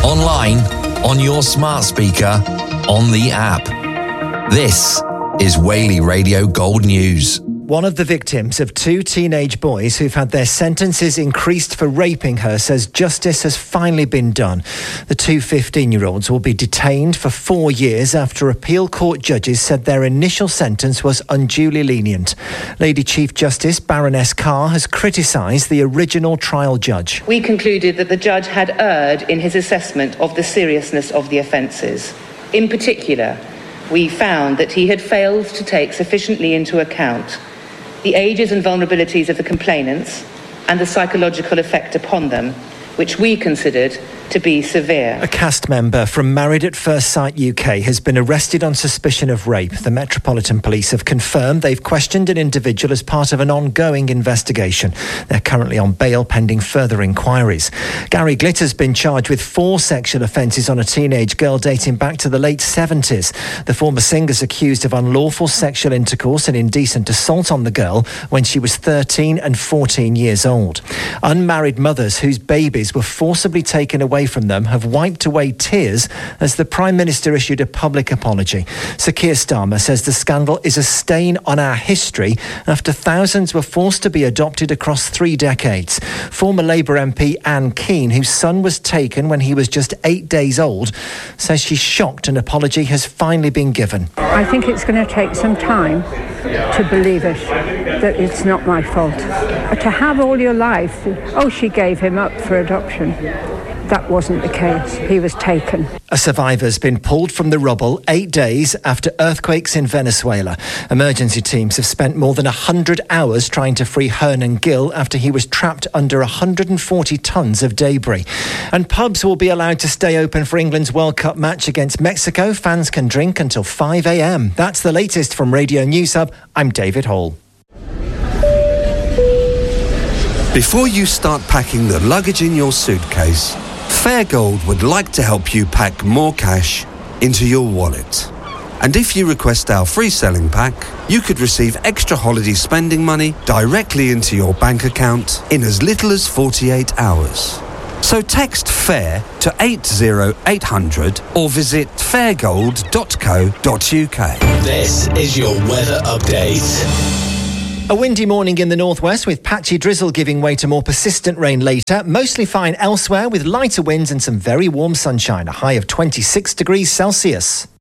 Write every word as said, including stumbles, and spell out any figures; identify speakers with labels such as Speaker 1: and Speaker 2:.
Speaker 1: online, on your smart speaker, on the app. This is Whaley Radio Gold News.
Speaker 2: One of the victims of two teenage boys who've had their sentences increased for raping her says justice has finally been done. The two fifteen-year-olds will be detained for four years after appeal court judges said their initial sentence was unduly lenient. Lady Chief Justice Baroness Carr has criticised the original trial judge.
Speaker 3: We concluded that the judge had erred in his assessment of the seriousness of the offences. In particular, we found that he had failed to take sufficiently into account the ages and vulnerabilities of the complainants and the psychological effect upon them, which we considered to be severe.
Speaker 2: A cast member from Married at First Sight U K has been arrested on suspicion of rape. The Metropolitan Police have confirmed they've questioned an individual as part of an ongoing investigation. They're currently on bail pending further inquiries. Gary Glitter's been charged with four sexual offences on a teenage girl dating back to the late seventies. The former singer's accused of unlawful sexual intercourse and indecent assault on the girl when she was thirteen and fourteen years old. Unmarried mothers whose babies were forcibly taken away from them have wiped away tears as the Prime Minister issued a public apology. Sir Keir Starmer says the scandal is a stain on our history after thousands were forced to be adopted across three decades. Former Labour M P Anne Keane, whose son was taken when he was just eight days old, says she's shocked an apology has finally been given.
Speaker 4: I think it's going to take some time to believe it, that it's not my fault. To have all your life, oh, she gave him up for adoption. That wasn't the case. He was taken.
Speaker 2: A survivor's been pulled from the rubble eight days after earthquakes in Venezuela. Emergency teams have spent more than one hundred hours trying to free Hernan Gil after he was trapped under one hundred forty tonnes of debris. And pubs will be allowed to stay open for England's World Cup match against Mexico. Fans can drink until five a.m. That's the latest from Radio News Hub. I'm David Hall.
Speaker 5: Before you start packing the luggage in your suitcase, Fairgold would like to help you pack more cash into your wallet. And if you request our free selling pack, you could receive extra holiday spending money directly into your bank account in as little as forty-eight hours. So text FAIR to eight oh eight hundred or visit fairgold dot co dot uk.
Speaker 1: This is your weather update.
Speaker 2: A windy morning in the northwest with patchy drizzle giving way to more persistent rain later. Mostly fine elsewhere with lighter winds and some very warm sunshine. A high of twenty-six degrees Celsius.